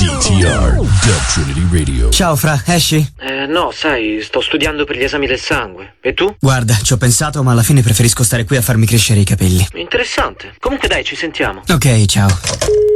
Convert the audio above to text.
DTR, Dub Trinity Radio. Ciao Fra, esci? No, sai, sto studiando per gli esami del sangue. E tu? Guarda, ci ho pensato, ma alla fine preferisco stare qui a farmi crescere i capelli. Interessante. Comunque dai, ci sentiamo. Ok, ciao.